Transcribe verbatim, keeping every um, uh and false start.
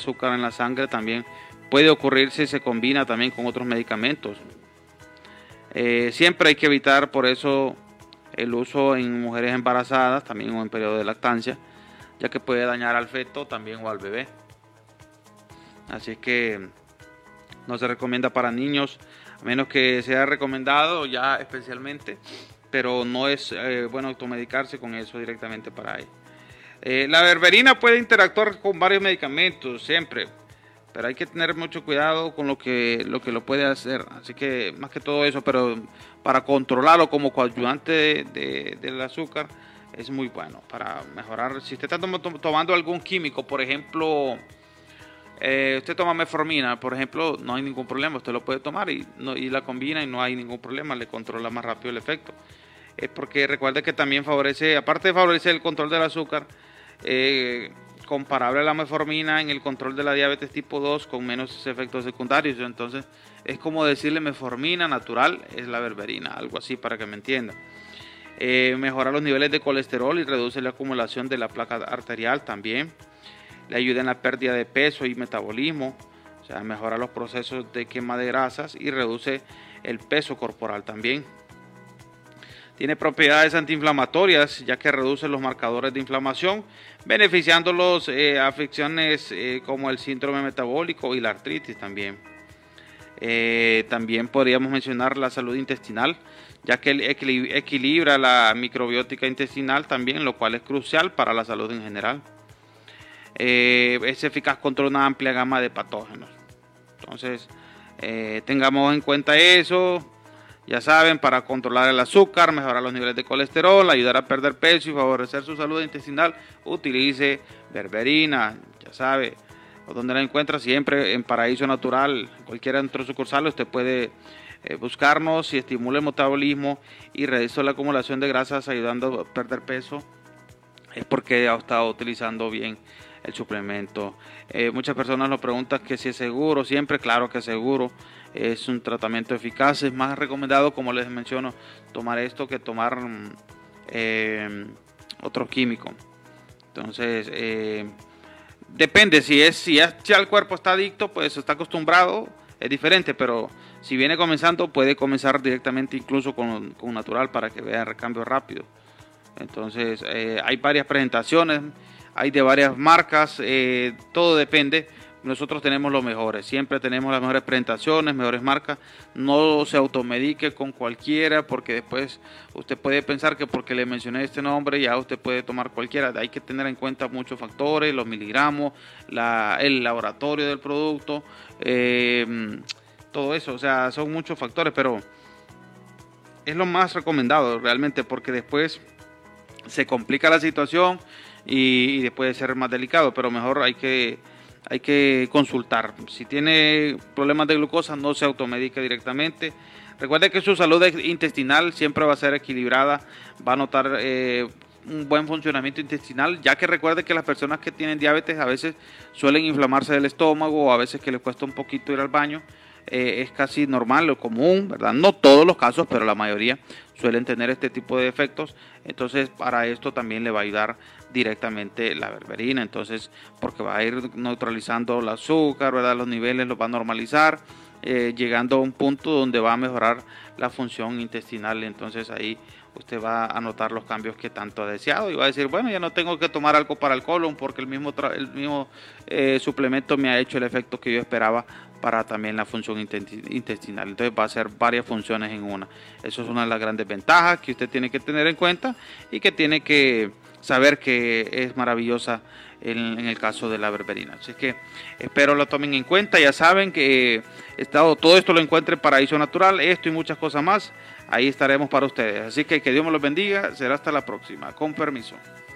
azúcar en la sangre también puede ocurrir si se combina también con otros medicamentos. Eh, siempre hay que evitar por eso el uso en mujeres embarazadas, también o en periodo de lactancia, ya que puede dañar al feto también o al bebé. Así que no se recomienda para niños, a menos que sea recomendado ya especialmente, pero no es eh, bueno automedicarse con eso directamente para ahí. Eh, la berberina puede interactuar con varios medicamentos siempre, pero hay que tener mucho cuidado con lo que lo que lo puede hacer. Así que más que todo eso, pero para controlarlo como coadyuvante de, de, del azúcar es muy bueno para mejorar. Si usted está tom tomando algún químico, por ejemplo, eh, usted toma metformina, por ejemplo, no hay ningún problema, usted lo puede tomar y, no, y la combina y no hay ningún problema, le controla más rápido el efecto. Es porque recuerde que también favorece, aparte de favorecer el control del azúcar, eh, comparable a la metformina en el control de la diabetes tipo dos con menos efectos secundarios. Entonces es como decirle metformina natural es la berberina, algo así para que me entienda. Eh, mejora los niveles de colesterol y reduce la acumulación de la placa arterial también. Le ayuda en la pérdida de peso y metabolismo, o sea, mejora los procesos de quema de grasas y reduce el peso corporal también. Tiene propiedades antiinflamatorias, ya que reduce los marcadores de inflamación, beneficiándolos eh, a afecciones eh, como el síndrome metabólico y la artritis también. Eh, también podríamos mencionar la salud intestinal, ya que equilibra la microbiótica intestinal también, lo cual es crucial para la salud en general. Eh, es eficaz contra una amplia gama de patógenos. Entonces, eh, tengamos en cuenta eso. Ya saben, para controlar el azúcar, mejorar los niveles de colesterol, ayudar a perder peso y favorecer su salud intestinal, utilice berberina. Ya sabe, donde la encuentra siempre en Paraíso Natural, cualquiera de nuestros sucursales, usted puede eh, buscarnos y estimula el metabolismo y reduce la acumulación de grasas, ayudando a perder peso. Es porque ha estado utilizando bien el suplemento. Eh, muchas personas nos preguntan que si es seguro, siempre claro que es seguro, es un tratamiento eficaz, es más recomendado, como les menciono, tomar esto que tomar eh, otro químico. Entonces, eh, depende, si es si ya si el cuerpo está adicto, pues está acostumbrado, es diferente, pero si viene comenzando, puede comenzar directamente incluso con, con natural para que vea el recambio rápido. Entonces, eh, hay varias presentaciones, hay de varias marcas, eh, todo depende. Nosotros tenemos los mejores, siempre tenemos las mejores presentaciones, mejores marcas. No se automedique con cualquiera, porque después usted puede pensar que porque le mencioné este nombre ya usted puede tomar cualquiera. Hay que tener en cuenta muchos factores, los miligramos, la, el laboratorio del producto, eh, todo eso. O sea, son muchos factores, pero es lo más recomendado realmente, porque después se complica la situación y, y puede ser más delicado, pero mejor hay que... Hay que consultar. Si tiene problemas de glucosa, no se automedique directamente. Recuerde que su salud intestinal siempre va a ser equilibrada. Va a notar eh, un buen funcionamiento intestinal, ya que recuerde que las personas que tienen diabetes a veces suelen inflamarse del estómago, o a veces que les cuesta un poquito ir al baño. Eh, es casi normal, lo común, ¿verdad? No todos los casos, pero la mayoría suelen tener este tipo de efectos. Entonces, para esto también le va a ayudar directamente la berberina. Entonces, porque va a ir neutralizando el azúcar, ¿verdad? Los niveles los va a normalizar, eh, llegando a un punto donde va a mejorar la función intestinal. Entonces, ahí usted va a notar los cambios que tanto ha deseado y va a decir, bueno, ya no tengo que tomar algo para el colon, porque el mismo, el mismo eh, suplemento me ha hecho el efecto que yo esperaba para también la función intestinal. Entonces va a ser varias funciones en una. Eso es una de las grandes ventajas que usted tiene que tener en cuenta y que tiene que saber que es maravillosa en, en el caso de la berberina. Así que espero lo tomen en cuenta. Ya saben que estado, todo esto lo encuentren en Paraíso Natural, esto y muchas cosas más. Ahí estaremos para ustedes. Así que que Dios me los bendiga. Será hasta la próxima. Con permiso.